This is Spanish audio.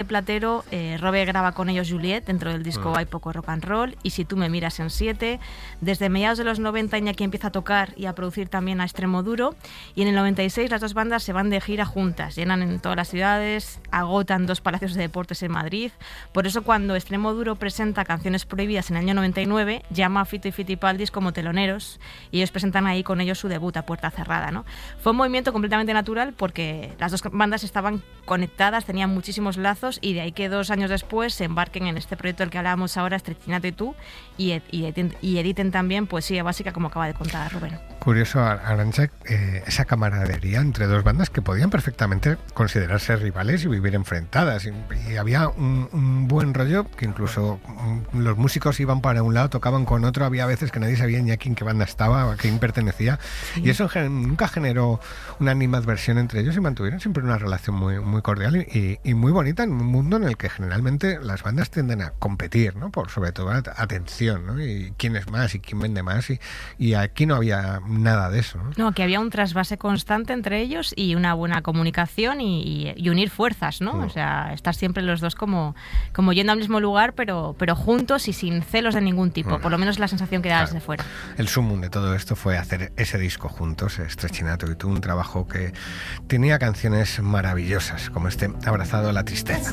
Platero, Robe graba con ellos Juliet, dentro del disco Hay poco rock and roll, y Si tú me miras en 7. Desde mediados de los 90 Iñaki empieza a tocar y a producir también a Extremo Duro, y en el 96 las dos bandas se van de gira juntas, llenan en todas las ciudades, agotan 2 palacios de deportes en Madrid. Por eso cuando Extremo Duro presenta Canciones Prohibidas en el año 99, llama a Fito y Fitipaldis como teloneros, y ellos presentan ahí con ellos su debut a puerta cerrada, ¿no? Fue un movimiento completamente natural porque las dos bandas estaban conectadas, tenían muchísimos lazos, y de ahí que 2 años después se embarquen en este proyecto del que hablábamos ahora, Estrechinato y tú, y editen también poesía básica, como acaba de contar Rubén. Curioso, Arantxa, esa camaradería entre dos bandas que podían perfectamente considerarse rivales y vivir enfrentadas, y había un buen rollo que incluso los músicos iban para un lado, tocaban con otro, había veces que nadie sabía ni a quién, qué banda estaba, a quién pertenecía, y eso nunca generó una animadversión entre ellos, y mantuvieron siempre una relación muy cordial y muy bonita en un mundo en el que generalmente las bandas tienden a competir, ¿no? Por sobre todo atención, ¿no? Y quién es más y quién vende más, y aquí no había nada de eso, ¿no? No, que había un trasvase constante entre ellos y una buena comunicación y unir fuerzas, ¿no? O sea, estar siempre los dos como yendo al mismo lugar, pero juntos y sin celos de ningún tipo. Por lo menos la sensación que da desde fuera. El sumum de todo esto fue hacer ese disco juntos, Estrechinato y tú, un trabajo que tenía canciones maravillosas, como este Abrazado a la tristeza.